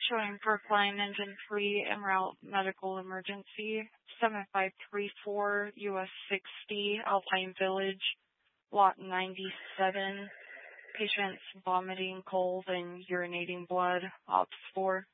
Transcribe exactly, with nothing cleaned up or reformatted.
Showing Brookline Engine three en route medical emergency, seven five three four U S sixty, Alpine Village, lot ninety-seven. Patients vomiting cold and urinating blood, ops four.